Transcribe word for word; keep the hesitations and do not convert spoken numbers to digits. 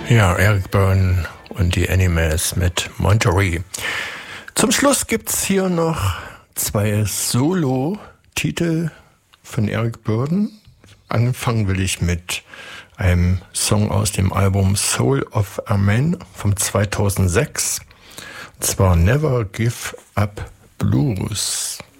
Ja, Eric Burdon und die Animals mit Monterey. Zum Schluss gibt's hier noch zwei Solo-Titel von Eric Burdon. Anfangen will ich mit einem Song aus dem Album Soul of a Man vom zweitausendsechs. Und zwar Never Give Up Blues.